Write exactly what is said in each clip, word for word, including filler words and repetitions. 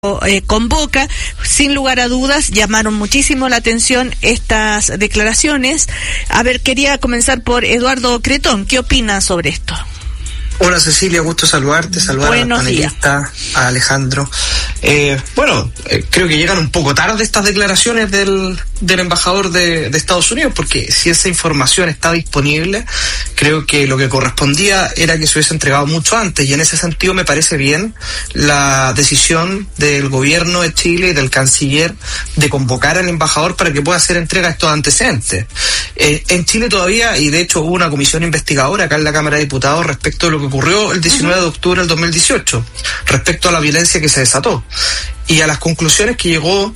Eh, convoca, sin lugar a dudas, llamaron muchísimo la atención estas declaraciones. A ver, quería comenzar por Eduardo Cretón. ¿Qué opinas sobre esto? Hola Cecilia, gusto saludarte, saludar Buenos a la panelista, a Alejandro. Eh, bueno, eh, creo que llegan un poco tarde estas declaraciones del, del embajador de, de Estados Unidos, porque si esa información está disponible, creo que lo que correspondía era que se hubiese entregado mucho antes, y en ese sentido me parece bien la decisión del gobierno de Chile y del canciller de convocar al embajador para que pueda hacer entrega a estos antecedentes. Eh, en Chile todavía, y de hecho hubo una comisión investigadora acá en la Cámara de Diputados respecto de lo que ocurrió el diecinueve de octubre del dos mil dieciocho, respecto a la violencia que se desató. Y a las conclusiones que llegó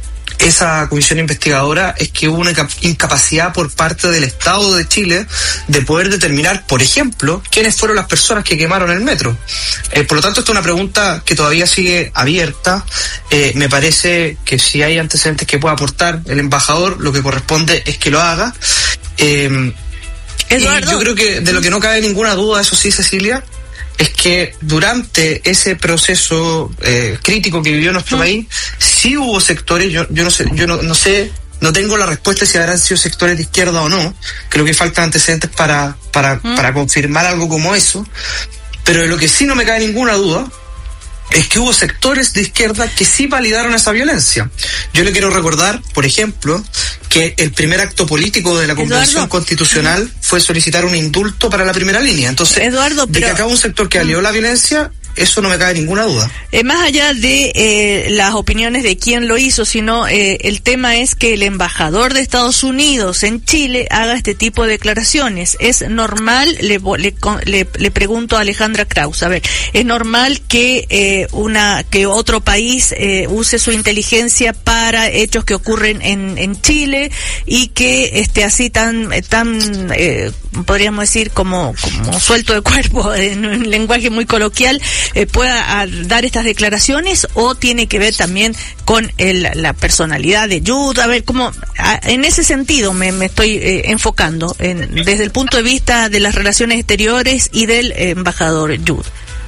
esa comisión investigadora es que hubo una incapacidad por parte del Estado de Chile de poder determinar, por ejemplo, quiénes fueron las personas que quemaron el metro. Eh, por lo tanto, esta es una pregunta que todavía sigue abierta. Eh, me parece que si hay antecedentes que pueda aportar el embajador, lo que corresponde es que lo haga. Eh, Eduardo. Y yo creo que de lo que no cabe ninguna duda, eso sí, Cecilia, es que durante ese proceso eh, crítico que vivió nuestro mm. país, sí hubo sectores, yo, yo no sé, yo no, no sé, no tengo la respuesta si habrán sido sectores de izquierda o no. Creo que faltan antecedentes para, para, mm. para confirmar algo como eso. Pero de lo que sí no me cabe ninguna duda es que hubo sectores de izquierda que sí validaron esa violencia. Yo le quiero recordar, por ejemplo, que el primer acto político de la Convención Eduardo. Constitucional fue solicitar un indulto para la primera línea. Entonces, Eduardo, de pero... que acá hubo un sector que alió la violencia, eso no me cabe ninguna duda. Eh, más allá de eh, las opiniones de quién lo hizo, sino eh, el tema es que el embajador de Estados Unidos en Chile haga este tipo de declaraciones. ¿Es normal? Le, le, le, le pregunto a Alejandra Kraus. A ver, ¿es normal que eh, una que otro país eh, use su inteligencia para hechos que ocurren en, en Chile y que esté así tan, tan eh, podríamos decir, como, como suelto de cuerpo, en un lenguaje muy coloquial, Eh, pueda a, dar estas declaraciones, o tiene que ver también con el, la personalidad de Jude? A ver, como a, en ese sentido me, me estoy eh, enfocando en, desde el punto de vista de las relaciones exteriores y del eh, embajador Jude.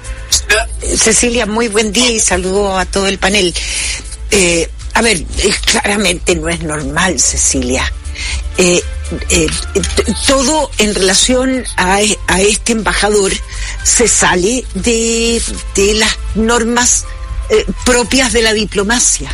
Cecilia, muy buen día y saludo a todo el panel. Eh, a ver, eh, claramente no es normal, Cecilia. Eh, eh, todo en relación a, a este embajador se sale de, de las normas eh, propias de la diplomacia.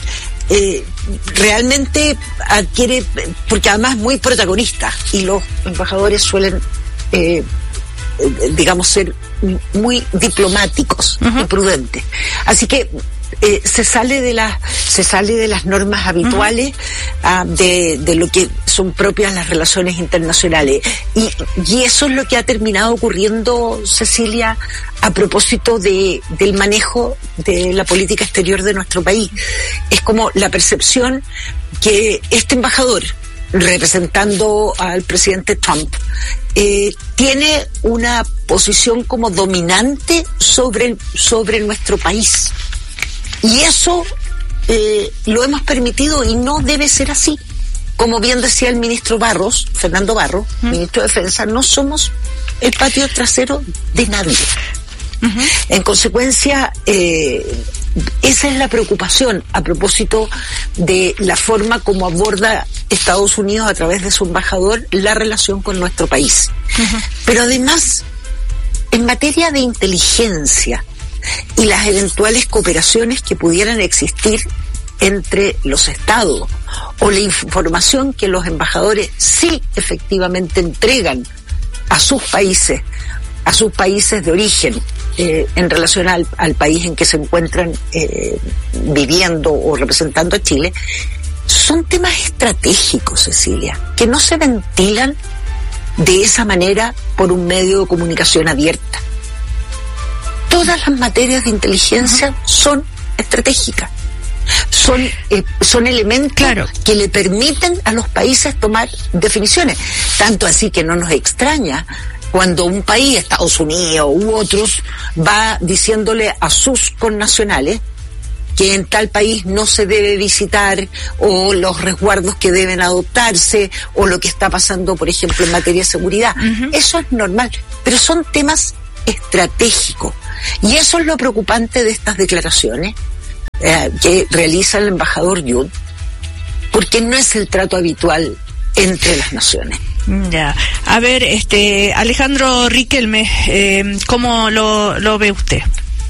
Eh, realmente adquiere, porque además es muy protagonista, y los embajadores suelen, eh, digamos, ser muy diplomáticos uh-huh. y prudentes. Así que Eh, se sale de las se sale de las normas habituales uh-huh. uh, de, de lo que son propias las relaciones internacionales, y, y eso es lo que ha terminado ocurriendo, Cecilia, a propósito de del manejo de la política exterior de nuestro país. Es como la percepción que este embajador, representando al presidente Trump, eh, tiene una posición como dominante sobre sobre nuestro país. Y eso eh, lo hemos permitido, y no debe ser así. Como bien decía el ministro Barros, Fernando Barros, ¿Mm? ministro de Defensa, no somos el patio trasero de nadie. Uh-huh. En consecuencia, eh, esa es la preocupación a propósito de la forma como aborda Estados Unidos a través de su embajador la relación con nuestro país. Uh-huh. Pero además, en materia de inteligencia y las eventuales cooperaciones que pudieran existir entre los estados, o la información que los embajadores sí efectivamente entregan a sus países, a sus países de origen, eh, en relación al, al país en que se encuentran eh, viviendo o representando a Chile, son temas estratégicos, Cecilia, que no se ventilan de esa manera por un medio de comunicación abierta. Todas las materias de inteligencia uh-huh. son estratégicas, son eh, son elementos claro. que le permiten a los países tomar definiciones, tanto así que no nos extraña cuando un país, Estados Unidos u otros, va diciéndole a sus connacionales que en tal país no se debe visitar, o los resguardos que deben adoptarse, o lo que está pasando, por ejemplo, en materia de seguridad. Uh-huh. Eso es normal, pero son temas estratégicos. Y eso es lo preocupante de estas declaraciones, eh, que realiza el embajador Yud, porque no es el trato habitual entre las naciones. Ya, a ver, este Alejandro Riquelme, eh, ¿cómo lo, lo ve usted?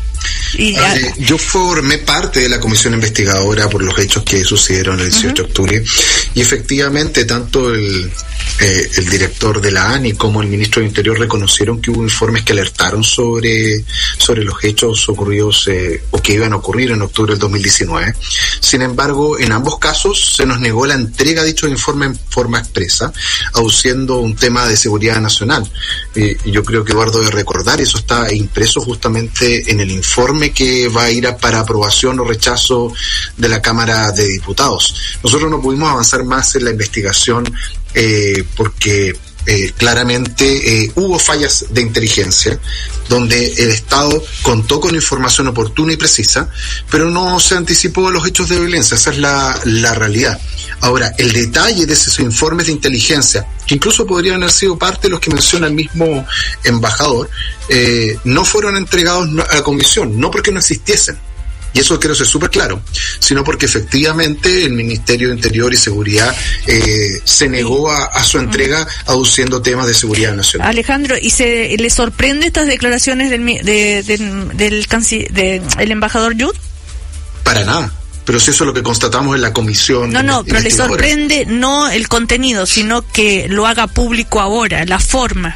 Y ya... eh, yo formé parte de la comisión investigadora por los hechos que sucedieron el dieciocho de octubre, y efectivamente tanto el, eh, el director de la A N I como el ministro de Interior reconocieron que hubo informes que alertaron sobre, sobre los hechos ocurridos eh, o que iban a ocurrir en octubre del dos mil diecinueve. Sin embargo, en ambos casos se nos negó la entrega de dichos informes en forma expresa, aduciendo un tema de seguridad nacional. Eh, yo creo que Eduardo debe recordar, eso está impreso justamente en el informe que va a ir a, para aprobación o rechazo de la Cámara de Diputados. Nosotros no pudimos avanzar más en la investigación eh, porque eh, claramente eh, hubo fallas de inteligencia donde el Estado contó con información oportuna y precisa, pero no se anticipó a los hechos de violencia. Esa es la, la realidad. Ahora, el detalle de esos informes de inteligencia, que incluso podrían haber sido parte de los que menciona el mismo embajador, eh, no fueron entregados a la comisión, no porque no existiesen, y eso quiero ser súper claro, sino porque efectivamente el Ministerio de Interior y Seguridad eh, se negó a, a su entrega aduciendo temas de seguridad nacional. Alejandro, ¿y se le sorprende estas declaraciones del de, de, del canci, de, el embajador Yud? Para nada. Pero si eso es lo que constatamos en la comisión. No, no, pero le sorprende no el contenido, sino que lo haga público ahora, la forma.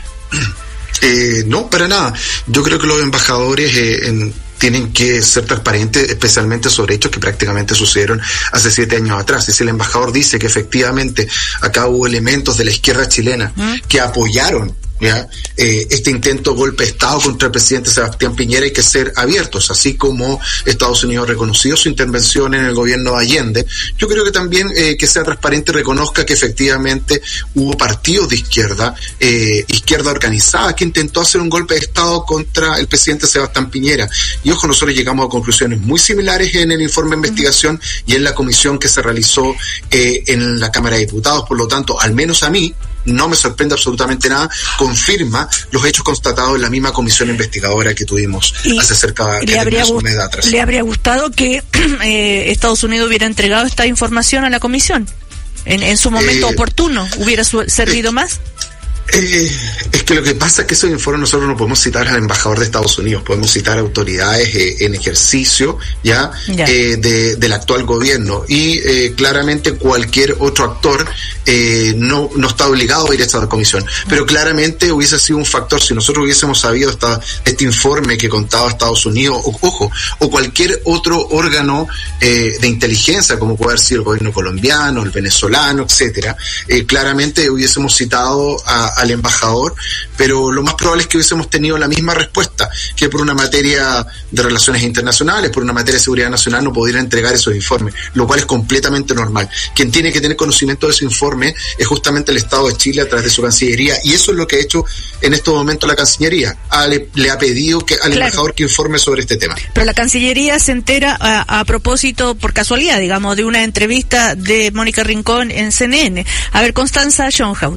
Eh, no, para nada. Yo creo que los embajadores eh, en, tienen que ser transparentes, especialmente sobre hechos que prácticamente sucedieron hace siete años atrás. Y si el embajador dice que efectivamente acá hubo elementos de la izquierda chilena ¿Mm? que apoyaron ¿ya? Eh, este intento de golpe de Estado contra el presidente Sebastián Piñera, hay que ser abiertos, así como Estados Unidos reconoció su intervención en el gobierno de Allende. Yo creo que también eh, que sea transparente y reconozca que efectivamente hubo partidos de izquierda, eh, izquierda organizada, que intentó hacer un golpe de Estado contra el presidente Sebastián Piñera. Y ojo, nosotros llegamos a conclusiones muy similares en el informe de investigación y en la comisión que se realizó eh, en la Cámara de Diputados. Por lo tanto, al menos a mí, no me sorprende absolutamente nada, confirma los hechos constatados en la misma comisión investigadora que tuvimos y hace cerca de un mes atrás. ¿Le habría gustado que eh, Estados Unidos hubiera entregado esta información a la comisión en, en su momento eh, oportuno? ¿Hubiera su, servido eh, más? Eh, es que lo que pasa es que esos informes nosotros no podemos citar al embajador de Estados Unidos, podemos citar autoridades eh, en ejercicio ya, ya. Eh, de, del actual gobierno, y eh, claramente cualquier otro actor eh, no, no está obligado a ir a esta comisión, pero claramente hubiese sido un factor si nosotros hubiésemos sabido esta, este informe que contaba Estados Unidos, o, ojo, o cualquier otro órgano eh, de inteligencia, como puede haber sido el gobierno colombiano, el venezolano, etcétera, eh, claramente hubiésemos citado a al embajador, pero lo más probable es que hubiésemos tenido la misma respuesta, que por una materia de relaciones internacionales, por una materia de seguridad nacional, no pudiera entregar esos informes, lo cual es completamente normal. Quien tiene que tener conocimiento de ese informe es justamente el Estado de Chile a través de su Cancillería, y eso es lo que ha hecho en estos momentos la Cancillería. Ah, le, le ha pedido que, al claro. embajador que informe sobre este tema. Pero la Cancillería se entera a, a propósito, por casualidad, digamos, de una entrevista de Mónica Rincón en C N N. A ver, Constanza Schoenhout.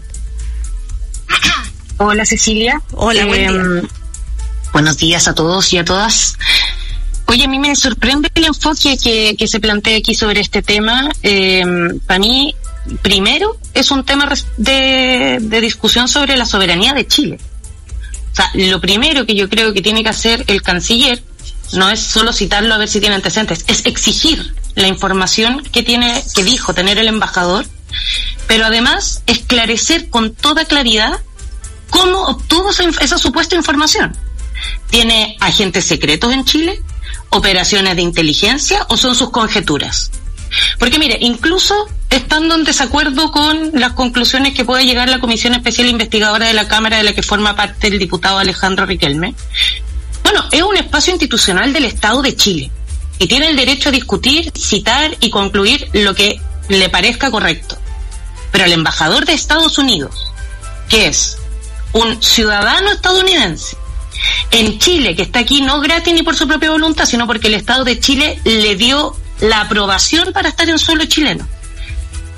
Hola Cecilia. Hola, eh, buen día. Buenos días a todos y a todas. Oye, a mí me sorprende el enfoque que, que se plantea aquí sobre este tema. Eh, para mí, primero, es un tema de, de discusión sobre la soberanía de Chile. O sea, lo primero que yo creo que tiene que hacer el canciller no es solo citarlo a ver si tiene antecedentes, es exigir la información que tiene, que dijo tener el embajador, pero además esclarecer con toda claridad cómo obtuvo esa, esa supuesta información. ¿Tiene agentes secretos en Chile? ¿Operaciones de inteligencia? ¿O son sus conjeturas? Porque mire, incluso estando en desacuerdo con las conclusiones que puede llegar la Comisión Especial Investigadora de la Cámara, de la que forma parte el diputado Alejandro Riquelme, bueno, es un espacio institucional del Estado de Chile y tiene el derecho a discutir, citar y concluir lo que le parezca correcto. Pero el embajador de Estados Unidos, que es un ciudadano estadounidense en Chile, que está aquí no gratis ni por su propia voluntad, sino porque el Estado de Chile le dio la aprobación para estar en suelo chileno,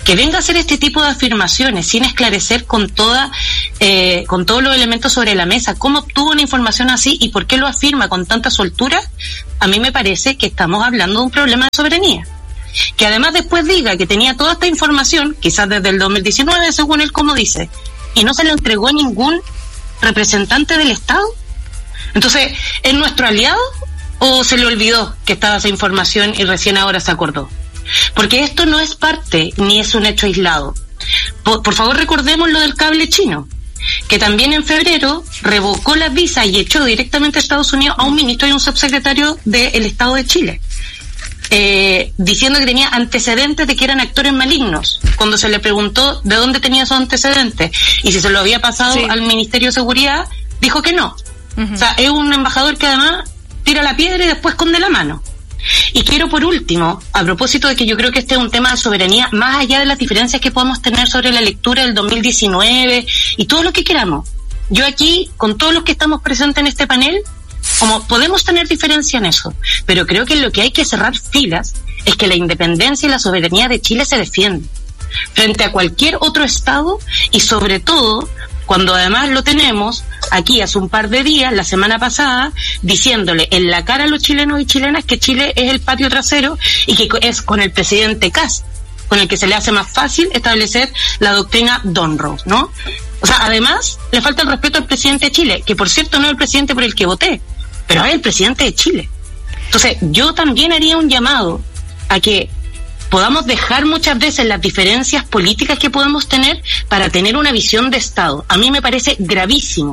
que venga a hacer este tipo de afirmaciones sin esclarecer con toda eh, con todos los elementos sobre la mesa cómo obtuvo una información así y por qué lo afirma con tanta soltura, a mí me parece que estamos hablando de un problema de soberanía. Que además después diga que tenía toda esta información, quizás desde el dos mil diecinueve, según él como dice, y no se lo entregó a ningún representante del Estado. Entonces, ¿es nuestro aliado o se le olvidó que estaba esa información y recién ahora se acordó? Porque esto no es parte ni es un hecho aislado. Por, por favor, recordemos lo del cable chino, que también en febrero revocó las visas y echó directamente a Estados Unidos a un ministro y un subsecretario del Estado de Chile, eh, diciendo que tenía antecedentes de que eran actores malignos, cuando se le preguntó de dónde tenía esos antecedentes y si se lo había pasado sí. al Ministerio de Seguridad, dijo que no. Uh-huh. O sea, es un embajador que además tira la piedra y después esconde la mano. Y quiero por último, a propósito de que yo creo que este es un tema de soberanía, más allá de las diferencias que podemos tener sobre la lectura del dos mil diecinueve y todo lo que queramos, yo aquí, con todos los que estamos presentes en este panel, como podemos tener diferencia en eso, pero creo que lo que hay que cerrar filas es que la independencia y la soberanía de Chile se defienden frente a cualquier otro Estado y sobre todo cuando además lo tenemos aquí hace un par de días, la semana pasada, diciéndole en la cara a los chilenos y chilenas que Chile es el patio trasero y que es con el presidente Kast con el que se le hace más fácil establecer la doctrina Donroe, ¿no? O sea, además, le falta el respeto al presidente de Chile, que por cierto no es el presidente por el que voté, pero es el presidente de Chile. Entonces, yo también haría un llamado a que podamos dejar muchas veces las diferencias políticas que podemos tener para tener una visión de Estado. A mí me parece gravísimo.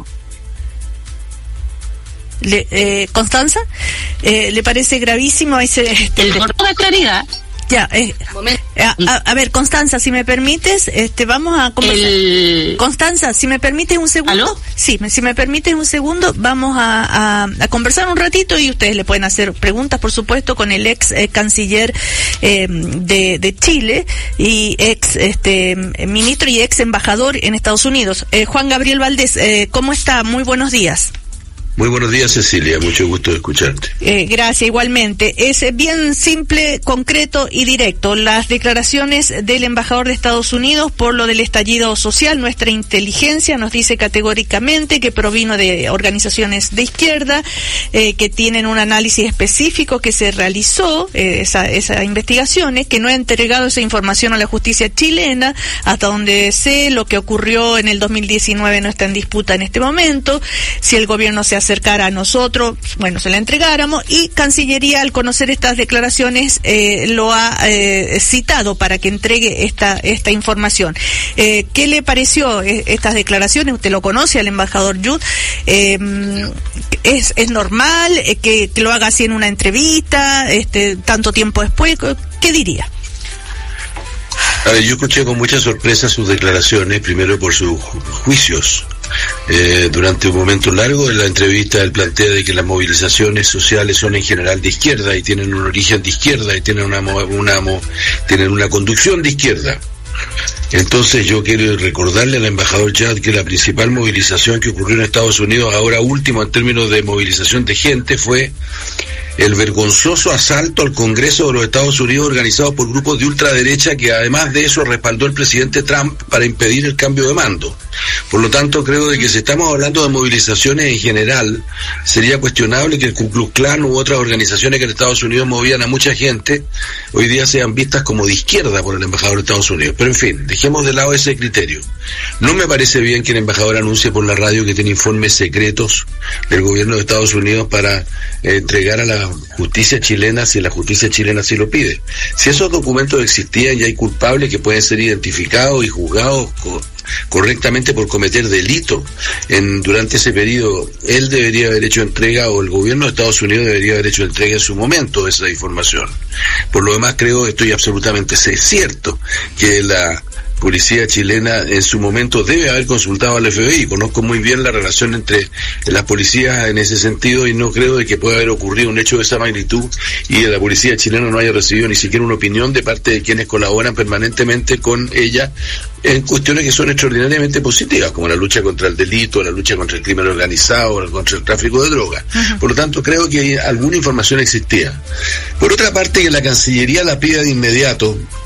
Le, eh, Constanza, eh, ¿le parece gravísimo ese, este, el de toda claridad? Ya, eh, a, a, a ver, Constanza, si me permites, este, vamos a conversar. El... Constanza, si me permites un segundo. ¿Aló? Sí, si me permites un segundo, vamos a, a, a conversar un ratito y ustedes le pueden hacer preguntas, por supuesto, con el ex eh, canciller eh, de, de Chile y ex este ministro y ex embajador en Estados Unidos. Eh, Juan Gabriel Valdés, eh, ¿cómo está? Muy buenos días. Muy buenos días, Cecilia, mucho gusto de escucharte. Eh, gracias, igualmente. Es bien simple, concreto y directo. Las declaraciones del embajador de Estados Unidos por lo del estallido social, nuestra inteligencia nos dice categóricamente que provino de organizaciones de izquierda, eh, que tienen un análisis específico que se realizó, eh, esa, esa investigación, que no ha entregado esa información a la justicia chilena, hasta donde sé lo que ocurrió en el dos mil diecinueve no está en disputa en este momento. Si el gobierno se hace acercara a nosotros, bueno, se la entregáramos, y Cancillería, al conocer estas declaraciones, eh, lo ha eh, citado para que entregue esta esta información. Eh, ¿Qué le pareció eh, estas declaraciones? Usted lo conoce al embajador Yud. Eh, ¿es, ¿Es normal eh, que, que lo haga así en una entrevista, este tanto tiempo después? ¿Qué diría? A ver, yo escuché con mucha sorpresa sus declaraciones, primero por sus juicios. Eh, durante un momento largo en la entrevista él plantea de que las movilizaciones sociales son en general de izquierda y tienen un origen de izquierda y tienen una, una, una, tienen una conducción de izquierda. Entonces yo quiero recordarle al embajador Chad que la principal movilización que ocurrió en Estados Unidos, ahora último en términos de movilización de gente, fue el vergonzoso asalto al Congreso de los Estados Unidos organizado por grupos de ultraderecha que además de eso respaldó el presidente Trump para impedir el cambio de mando. Por lo tanto, creo de que si estamos hablando de movilizaciones en general, sería cuestionable que el Ku Klux Klan u otras organizaciones que en Estados Unidos movían a mucha gente, hoy día sean vistas como de izquierda por el embajador de Estados Unidos. Pero en fin, dejemos de lado ese criterio. No me parece bien que el embajador anuncie por la radio que tiene informes secretos del gobierno de Estados Unidos para eh, entregar a la justicia chilena si la justicia chilena así lo pide. Si esos documentos existían y hay culpables que pueden ser identificados y juzgados co- correctamente por cometer delito en durante ese periodo, él debería haber hecho entrega, o el gobierno de Estados Unidos debería haber hecho entrega en su momento de esa información. Por lo demás, creo, estoy absolutamente sé, cierto que la policía chilena en su momento debe haber consultado al F B I. Conozco muy bien la relación entre las policías en ese sentido y no creo de que pueda haber ocurrido un hecho de esa magnitud y de la policía chilena no haya recibido ni siquiera una opinión de parte de quienes colaboran permanentemente con ella en cuestiones que son extraordinariamente positivas, como la lucha contra el delito, la lucha contra el crimen organizado, contra el tráfico de drogas. Uh-huh. Por lo tanto, creo que alguna información existía. Por otra parte, que la Cancillería la pida de inmediato,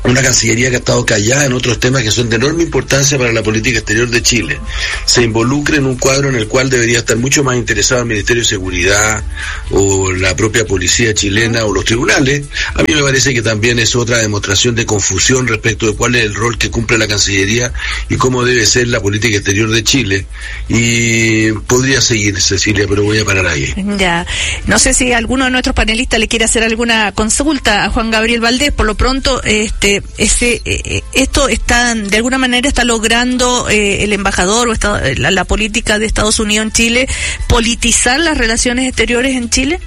una Cancillería que ha estado callada en otros temas que son de enorme importancia para la política exterior de Chile, se involucre en un cuadro en el cual debería estar mucho más interesado el Ministerio de Seguridad o la propia policía chilena o los tribunales, a mí me parece que también es otra demostración de confusión respecto de cuál es el rol que cumple la Cancillería y cómo debe ser la política exterior de Chile. Y podría seguir, Cecilia, pero voy a parar ahí. Ya, no sé si alguno de nuestros panelistas le quiere hacer alguna consulta a Juan Gabriel Valdés. Por lo pronto, este, ese, eh, esto está, de alguna manera está logrando eh, el embajador o está, la, la política de Estados Unidos en Chile politizar las relaciones exteriores en Chile.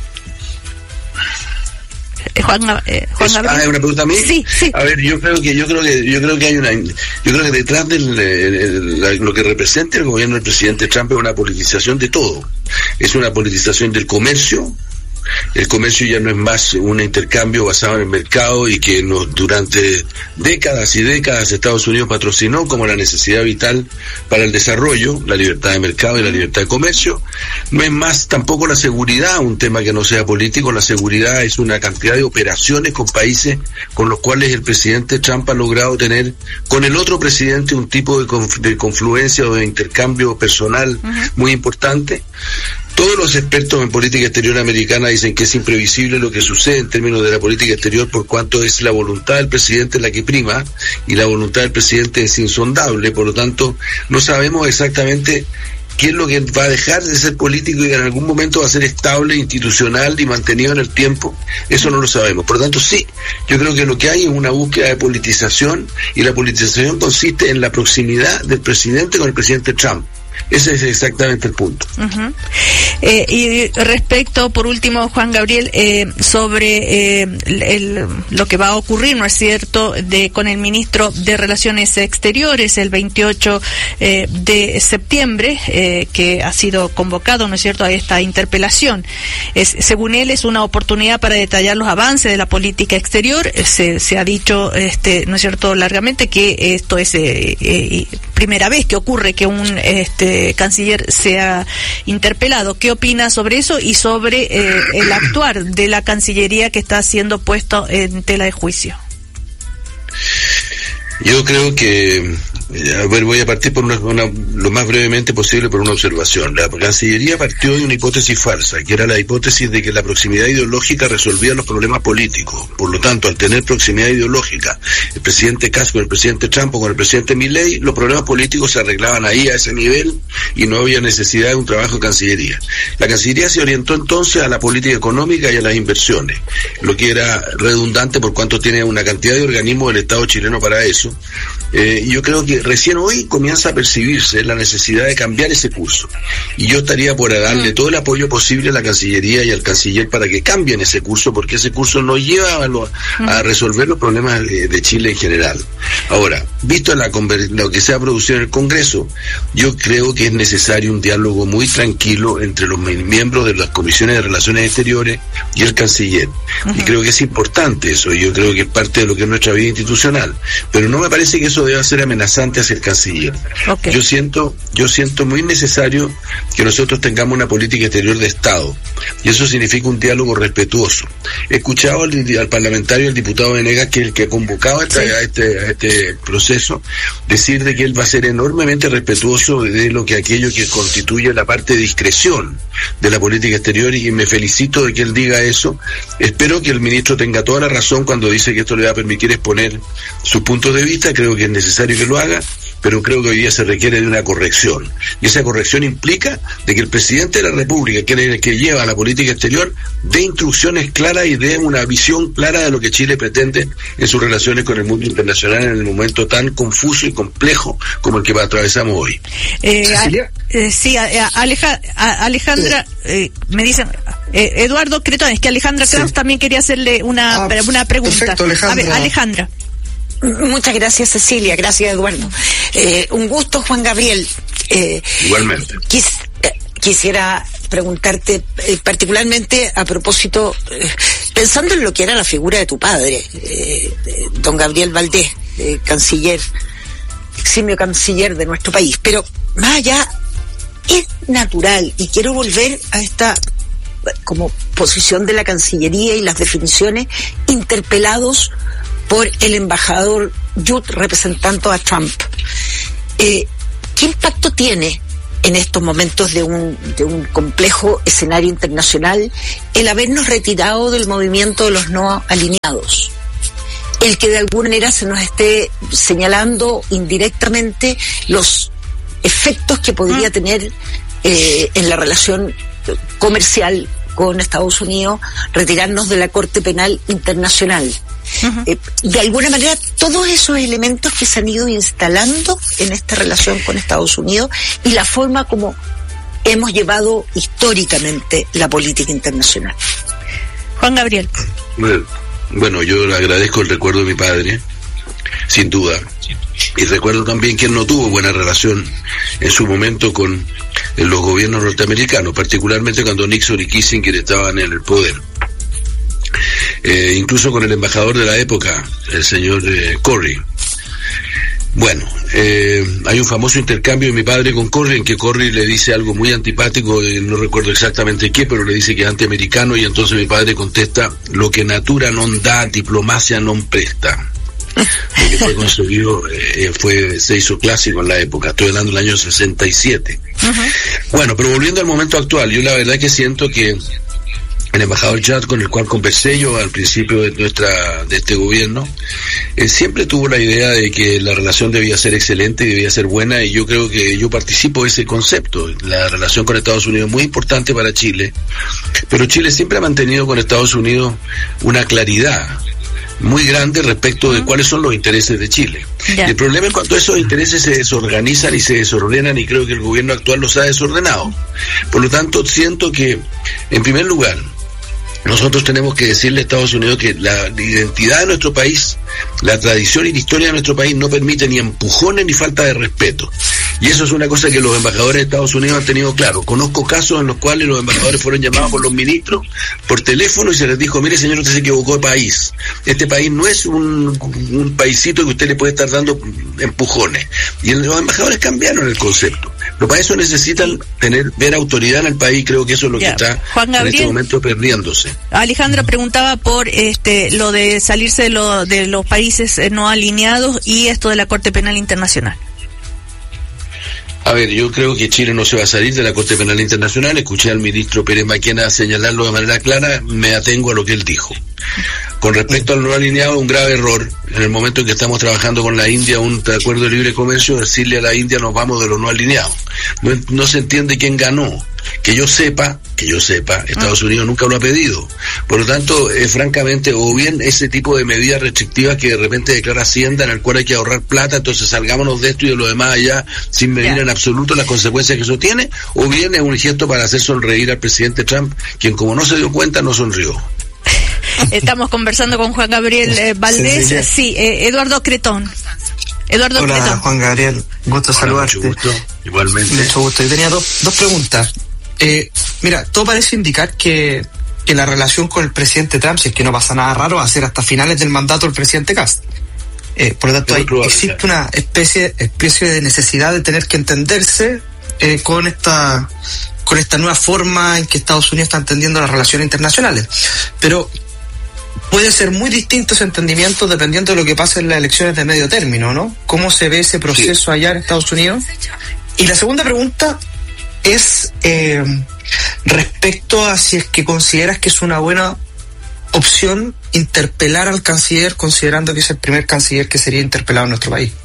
Juan, eh, Juan Gabriel. Ah, ¿es una pregunta a mí? Sí, sí. A ver, yo creo que yo creo que yo creo que hay una yo creo que detrás de lo que representa el gobierno del presidente Trump es una politización de todo. Es una politización del comercio. El comercio ya no es más un intercambio basado en el mercado y que nos, durante décadas y décadas Estados Unidos patrocinó como la necesidad vital para el desarrollo, la libertad de mercado y la libertad de comercio. No es más tampoco la seguridad un tema que no sea político. La seguridad es una cantidad de operaciones con países con los cuales el presidente Trump ha logrado tener con el otro presidente un tipo de, conf- de confluencia o de intercambio personal uh-huh. muy importante. Todos los expertos en política exterior americana dicen que es imprevisible lo que sucede en términos de la política exterior por cuanto es la voluntad del presidente la que prima y la voluntad del presidente es insondable. Por lo tanto, no sabemos exactamente qué es lo que va a dejar de ser político y en algún momento va a ser estable, institucional y mantenido en el tiempo. Eso no lo sabemos. Por lo tanto, sí, yo creo que lo que hay es una búsqueda de politización y la politización consiste en la proximidad del presidente con el presidente Trump. Ese es exactamente el punto. Uh-huh. Eh, y respecto, por último, Juan Gabriel, eh, sobre eh, el, el, lo que va a ocurrir, ¿no es cierto?, de con el ministro de Relaciones Exteriores el veintiocho eh, de septiembre, eh, que ha sido convocado, ¿no es cierto?, a esta interpelación. Es, según él, es una oportunidad para detallar los avances de la política exterior. Se, se ha dicho, este, ¿no es cierto?, largamente que esto es eh, eh, primera vez que ocurre que un este canciller sea interpelado. ¿Qué opina sobre eso y sobre eh, el actuar de la Cancillería que está siendo puesto en tela de juicio? Yo creo que, a ver, voy a partir por una, una, lo más brevemente posible por una observación. La Cancillería partió de una hipótesis falsa, que era la hipótesis de que la proximidad ideológica resolvía los problemas políticos. Por lo tanto, al tener proximidad ideológica, el presidente Kass con el presidente Trump o con el presidente Milei, los problemas políticos se arreglaban ahí a ese nivel y no había necesidad de un trabajo de Cancillería. La Cancillería se orientó entonces a la política económica y a las inversiones, lo que era redundante por cuanto tiene una cantidad de organismos del Estado chileno para eso. Eh, yo creo que recién hoy comienza a percibirse la necesidad de cambiar ese curso y yo estaría por darle todo el apoyo posible a la Cancillería y al canciller para que cambien ese curso, porque ese curso no lleva a, lo, a resolver los problemas de, de Chile en general. Ahora, visto la, lo que se ha producido en el Congreso, yo creo que es necesario un diálogo muy tranquilo entre los miembros de las comisiones de Relaciones Exteriores y el canciller. Uh-huh. Y creo que es importante eso, y yo creo que es parte de lo que es nuestra vida institucional, pero no me parece que eso deba ser amenazante hacia el canciller. Okay. Yo siento, yo siento muy necesario que nosotros tengamos una política exterior de Estado, y eso significa un diálogo respetuoso. He escuchado al, al parlamentario, el diputado Venegas, que es el que ha convocado a este, sí. a, este, a este proceso, decir de que él va a ser enormemente respetuoso de lo que aquello que constituye la parte de discreción de la política exterior, y me felicito de que él diga eso. Espero que el ministro tenga toda la razón cuando dice que esto le va a permitir exponer sus puntos de vista. Creo que es necesario que lo haga, pero creo que hoy día se requiere de una corrección, y esa corrección implica de que el presidente de la República, que es el que lleva la política exterior, dé instrucciones claras y dé una visión clara de lo que Chile pretende en sus relaciones con el mundo internacional en el momento tan confuso y complejo como el que atravesamos hoy. Eh, a, eh, sí, a, a Aleja, a Alejandra, eh, me dicen, eh, Eduardo Cretón, es que Alejandra Kraus sí. también quería hacerle una, ah, una pregunta. Perfecto, Alejandra. A ver, Alejandra. Muchas gracias, Cecilia. Gracias, Eduardo. Eh, un gusto, Juan Gabriel. Eh, Igualmente. Quis, eh, quisiera preguntarte eh, particularmente a propósito, eh, pensando en lo que era la figura de tu padre, eh, eh, don Gabriel Valdés, eh, canciller, eximio canciller de nuestro país. Pero más allá, es natural, y quiero volver a esta como posición de la Cancillería y las definiciones, interpelados por el embajador Judd representando a Trump. Eh, ¿Qué impacto tiene en estos momentos de un, de un complejo escenario internacional el habernos retirado del movimiento de los no alineados? El que de alguna manera se nos esté señalando indirectamente los efectos que podría tener eh, en la relación comercial con Estados Unidos, retirarnos de la Corte Penal Internacional. Uh-huh. Eh, de alguna manera, todos esos elementos que se han ido instalando en esta relación con Estados Unidos y la forma como hemos llevado históricamente la política internacional. Juan Gabriel. Bueno, bueno, yo le agradezco el recuerdo de mi padre, sin duda, y recuerdo también que él no tuvo buena relación en su momento con los gobiernos norteamericanos, particularmente cuando Nixon y Kissinger estaban en el poder. Eh, incluso con el embajador de la época, el señor eh, Corey. Bueno, eh, hay un famoso intercambio de mi padre con Corey, en que Corey le dice algo muy antipático, eh, no recuerdo exactamente qué, pero le dice que es antiamericano, y entonces mi padre contesta: lo que natura non dà, diplomacia non presta. Porque fue conseguido, eh, fue, se hizo clásico en la época, estoy hablando del año sesenta y siete. Uh-huh. Bueno, pero volviendo al momento actual, yo la verdad que siento que el embajador Judd, con el cual conversé yo al principio de nuestra de este gobierno, eh, siempre tuvo la idea de que la relación debía ser excelente y debía ser buena, y yo creo que yo participo de ese concepto. La relación con Estados Unidos es muy importante para Chile, pero Chile siempre ha mantenido con Estados Unidos una claridad muy grande respecto de cuáles son los intereses de Chile. Yeah. Y el problema es cuando esos intereses se desorganizan y se desordenan, y creo que el gobierno actual los ha desordenado. Por lo tanto, siento que, en primer lugar, nosotros tenemos que decirle a Estados Unidos que la identidad de nuestro país, la tradición y la historia de nuestro país no permite ni empujones ni falta de respeto. Y eso es una cosa que los embajadores de Estados Unidos han tenido claro. Conozco casos en los cuales los embajadores fueron llamados por los ministros por teléfono y se les dijo: mire, señor, usted se equivocó de país. Este país no es un, un paisito que usted le puede estar dando empujones. Y los embajadores cambiaron el concepto. Pero para eso necesitan tener ver autoridad en el país. Creo que eso es lo yeah. que está Juan Gabriel, en este momento perdiéndose. Alejandra preguntaba por este lo de salirse de, lo, de los países no alineados y esto de la Corte Penal Internacional. A ver, yo creo que Chile no se va a salir de la Corte Penal Internacional. Escuché al ministro Pérez Maquena señalarlo de manera clara, me atengo a lo que él dijo. Con respecto al no alineado, un grave error, en el momento en que estamos trabajando con la India un acuerdo de libre comercio, decirle a la India nos vamos de los no alineados. No, no se entiende quién ganó. Que yo sepa, que yo sepa, Estados Unidos nunca lo ha pedido. Por lo tanto, eh, francamente, o bien ese tipo de medidas restrictivas que de repente declara Hacienda, en el cual hay que ahorrar plata, entonces salgámonos de esto y de lo demás allá sin medir yeah. en absoluto las consecuencias que eso tiene, o bien es un gesto para hacer sonreír al presidente Trump, quien como no se dio cuenta, no sonrió. Estamos conversando con Juan Gabriel eh, Valdés, sí, sí eh, Eduardo Cretón. Eduardo Hola, Cretón. Juan Gabriel, gusto Hola, saludarte. Mucho gusto, igualmente. Mucho gusto. Yo tenía dos, dos preguntas. Eh, mira, todo parece indicar que, que la relación con el presidente Trump, si es que no pasa nada raro, va a ser hasta finales del mandato del presidente Cast. Eh, por lo tanto, hay, existe una especie, especie de necesidad de tener que entenderse eh, con esta con esta nueva forma en que Estados Unidos está entendiendo las relaciones internacionales. Pero puede ser muy distinto ese entendimiento dependiendo de lo que pase en las elecciones de medio término, ¿no? ¿Cómo se ve ese proceso sí. allá en Estados Unidos? Y la segunda pregunta es eh, respecto a si es que consideras que es una buena opción interpelar al canciller, considerando que es el primer canciller que sería interpelado en nuestro país.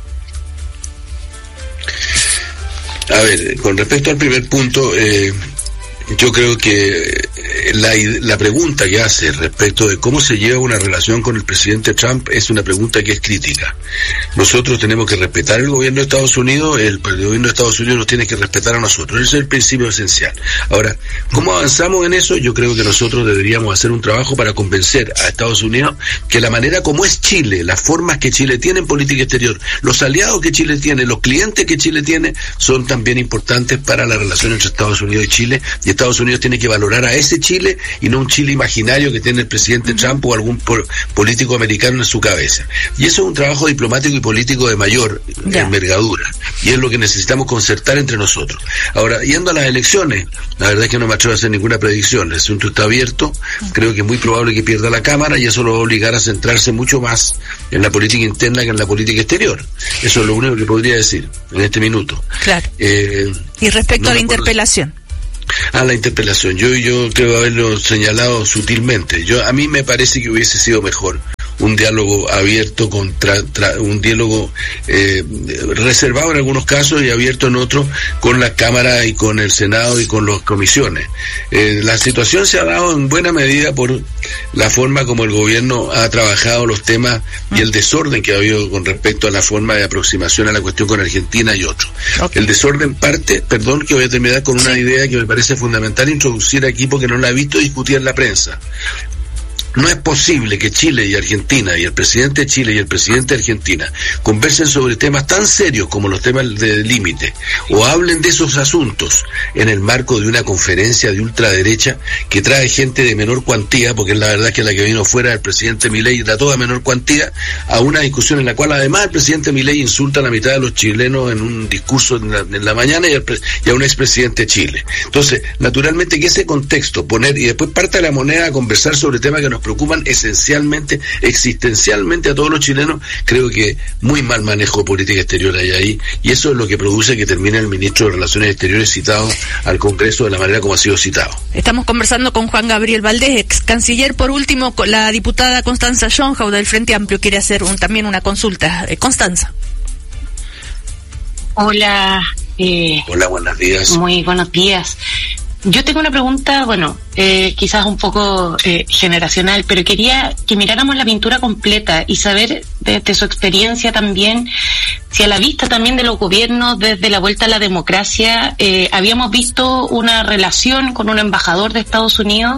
A ver, con respecto al primer punto, eh, yo creo que la, la pregunta que hace respecto de cómo se lleva una relación con el presidente Trump es una pregunta que es crítica. Nosotros tenemos que respetar el gobierno de Estados Unidos, el, el gobierno de Estados Unidos nos tiene que respetar a nosotros. Ese es el principio esencial. Ahora, ¿cómo avanzamos en eso? Yo creo que nosotros deberíamos hacer un trabajo para convencer a Estados Unidos que la manera como es Chile, las formas que Chile tiene en política exterior, los aliados que Chile tiene, los clientes que Chile tiene, son también importantes para la relación entre Estados Unidos y Chile, y Estados Unidos tiene que valorar a ese Chile y no un Chile imaginario que tiene el presidente uh-huh. Trump o algún por, político americano en su cabeza. Y eso es un trabajo diplomático y político de mayor yeah. envergadura, y es lo que necesitamos concertar entre nosotros. Ahora, yendo a las elecciones, la verdad es que no me atrevo a hacer ninguna predicción, el asunto está abierto, uh-huh. creo que es muy probable que pierda la Cámara y eso lo va a obligar a centrarse mucho más en la política interna que en la política exterior. Eso es lo único que podría decir en este minuto. Claro. Eh, y respecto no a la interpelación. A la interpelación, yo yo creo haberlo señalado sutilmente. Yo a mí me parece que hubiese sido mejor un diálogo abierto contra tra, un diálogo eh, reservado en algunos casos y abierto en otros con la Cámara y con el Senado y con las comisiones. Eh, la situación se ha dado en buena medida por la forma como el gobierno ha trabajado los temas y el desorden que ha habido con respecto a la forma de aproximación a la cuestión con Argentina y otros. Okay. El desorden parte, perdón que voy a terminar con una idea que me parece fundamental introducir aquí porque no la he visto discutir en la prensa. No es posible que Chile y Argentina y el presidente de Chile y el presidente de Argentina conversen sobre temas tan serios como los temas de límite o hablen de esos asuntos en el marco de una conferencia de ultraderecha que trae gente de menor cuantía, porque es la verdad que la que vino fuera del presidente Milei da toda menor cuantía, a una discusión en la cual además el presidente Milei insulta a la mitad de los chilenos en un discurso en la, en la mañana y, el, y a un expresidente de Chile. Entonces, naturalmente que ese contexto, poner y después parte de la moneda a conversar sobre temas que nos preocupan esencialmente, existencialmente a todos los chilenos, creo que muy mal manejo de política exterior hay ahí, y eso es lo que produce que termine el ministro de Relaciones Exteriores citado al Congreso de la manera como ha sido citado. Estamos conversando con Juan Gabriel Valdés, ex canciller. Por último, la diputada Constanza Schönhaus del Frente Amplio quiere hacer un, también una consulta. Eh, Constanza. Hola. Eh, Hola, buenos días. Muy buenos días. Yo tengo una pregunta, bueno, eh, quizás un poco eh, generacional, pero quería que miráramos la pintura completa y saber desde su experiencia también, si a la vista también de los gobiernos desde la vuelta a la democracia, eh, habíamos visto una relación con un embajador de Estados Unidos,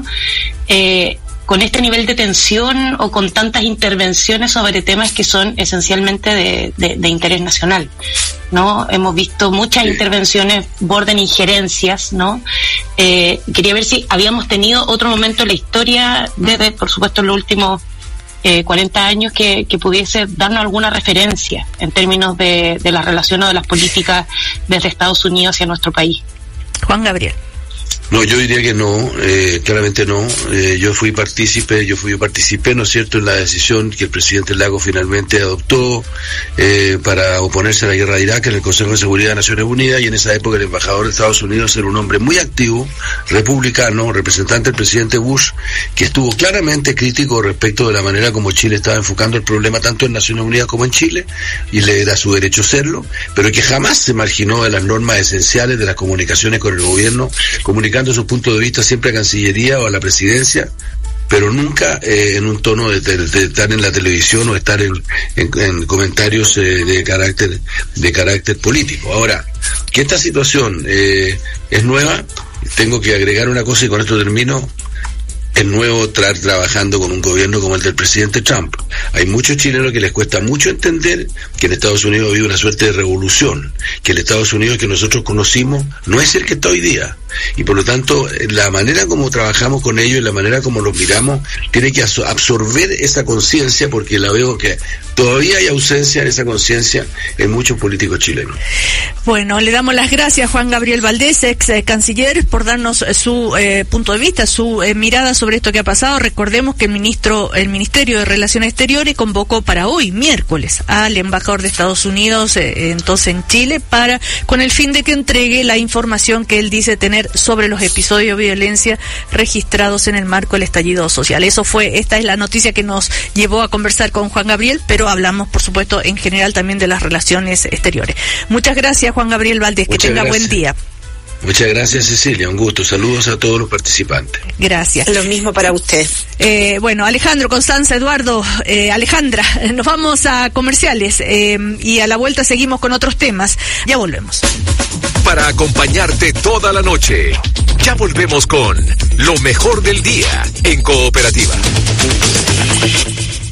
eh, con este nivel de tensión o con tantas intervenciones sobre temas que son esencialmente de, de, de interés nacional, ¿no? Hemos visto muchas sí. intervenciones, borden injerencias, ¿no? Eh, quería ver si habíamos tenido otro momento en la historia, desde, por supuesto, en los últimos eh, cuarenta años, que, que pudiese darnos alguna referencia en términos de, de las relaciones o de las políticas desde Estados Unidos hacia nuestro país. Juan Gabriel. No, yo diría que no, eh, claramente no. Eh, yo fui partícipe, yo fui yo participé, ¿no es cierto?, en la decisión que el presidente Lagos finalmente adoptó eh, para oponerse a la guerra de Irak en el Consejo de Seguridad de Naciones Unidas, y en esa época el embajador de Estados Unidos era un hombre muy activo, republicano, representante del presidente Bush, que estuvo claramente crítico respecto de la manera como Chile estaba enfocando el problema tanto en Naciones Unidas como en Chile, y le era su derecho serlo, pero que jamás se marginó de las normas esenciales de las comunicaciones con el gobierno, comunicando su punto de vista siempre a Cancillería o a la Presidencia, pero nunca eh, en un tono de, de, de estar en la televisión o estar en, en, en comentarios eh, de carácter de carácter político. Ahora, que esta situación eh, es nueva, tengo que agregar una cosa y con esto termino. Es nuevo estar trabajando con un gobierno como el del presidente Trump. Hay muchos chilenos que les cuesta mucho entender que en Estados Unidos vive una suerte de revolución, que el Estados Unidos que nosotros conocimos no es el que está hoy día. Y por lo tanto, la manera como trabajamos con ellos y la manera como los miramos tiene que absorber esa conciencia, porque la veo que todavía hay ausencia de esa conciencia en muchos políticos chilenos. Bueno, le damos las gracias a Juan Gabriel Valdés, ex eh, canciller, por darnos su eh, punto de vista, su eh, mirada sobre esto que ha pasado. Recordemos que el ministro, el Ministerio de Relaciones Exteriores convocó para hoy, miércoles, al embajador de Estados Unidos, eh, entonces en Chile, para con el fin de que entregue la información que él dice tener sobre los episodios de violencia registrados en el marco del estallido social. Eso fue, esta es la noticia que nos llevó a conversar con Juan Gabriel, pero hablamos, por supuesto, en general también de las relaciones exteriores. Muchas gracias, Juan Gabriel Valdés, que tenga buen día. Muchas gracias, Cecilia, un gusto. Saludos a todos los participantes. Gracias. Lo mismo para usted. Eh, bueno, Alejandro, Constanza, Eduardo, eh, Alejandra, nos vamos a comerciales eh, y a la vuelta seguimos con otros temas. Ya volvemos. Para acompañarte toda la noche, ya volvemos con lo mejor del día en Cooperativa.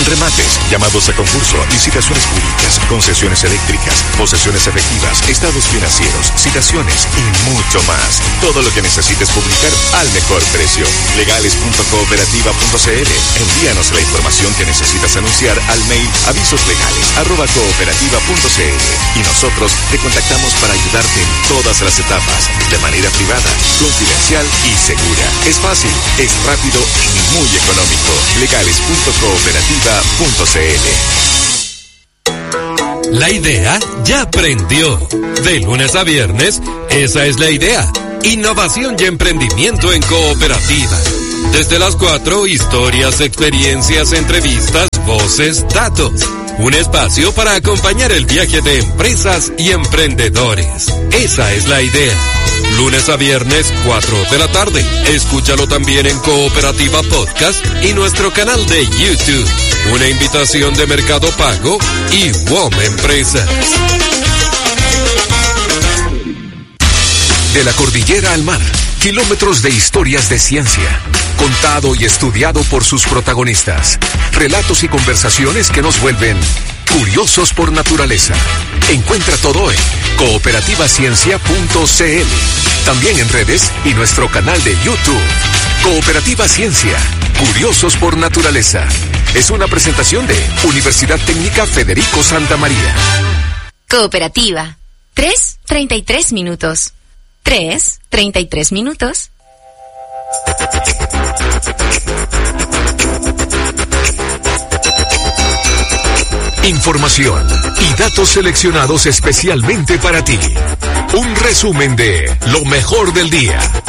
remates, llamados a concurso, licitaciones públicas, concesiones eléctricas, posesiones efectivas, estados financieros, citaciones y mucho más. Todo lo que necesites publicar al mejor precio. legales punto cooperativa punto c l. Envíanos la información que necesitas anunciar al mail avisoslegales arroba cooperativa punto c l y nosotros te contactamos para ayudarte en todas las etapas, de manera privada, confidencial y segura. Es fácil, es rápido y muy económico. legales punto cooperativa punto c l. La idea ya prendió. De lunes a viernes, esa es la idea. Innovación y emprendimiento en cooperativa. Desde las cuatro, historias, experiencias, entrevistas, voces, datos. Un espacio para acompañar el viaje de empresas y emprendedores. Esa es la idea. Lunes a viernes, cuatro de la tarde. Escúchalo también en Cooperativa Podcast y nuestro canal de YouTube. Una invitación de Mercado Pago y W O M Empresas. De la cordillera al mar, kilómetros de historias de ciencia, contado y estudiado por sus protagonistas. Relatos y conversaciones que nos vuelven curiosos por naturaleza. Encuentra todo en cooperativa ciencia punto c l. También en redes y nuestro canal de YouTube. Cooperativa Ciencia, curiosos por naturaleza. Es una presentación de Universidad Técnica Federico Santa María. Cooperativa. tres, treinta y tres minutos. tres, treinta y tres minutos. Información y datos seleccionados especialmente para ti. Un resumen de lo mejor del día.